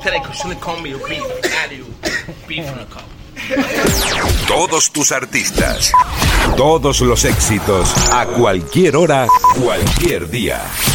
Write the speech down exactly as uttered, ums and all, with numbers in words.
ustedes que suelen conmigo, beef, adiós, beef en el cup. Todos tus artistas, todos los éxitos, a cualquier hora, cualquier día.